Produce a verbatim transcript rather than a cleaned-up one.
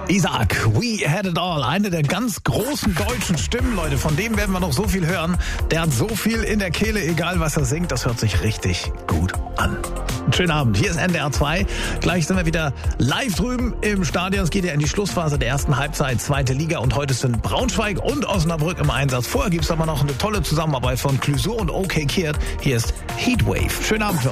Isaac, We Had It All, eine der ganz großen deutschen Stimmen, Leute, von dem werden wir noch so viel hören. Der hat so viel in der Kehle, egal was er singt, das hört sich richtig gut an. Schönen Abend, hier ist N D R zwei. Gleich sind wir wieder live drüben im Stadion. Es geht ja in die Schlussphase der ersten Halbzeit, zweite Liga, und heute sind Braunschweig und Osnabrück im Einsatz. Vorher gibt es aber noch eine tolle Zusammenarbeit von Clouseau und OK Kiert. Hier ist Heatwave. Schönen Abend.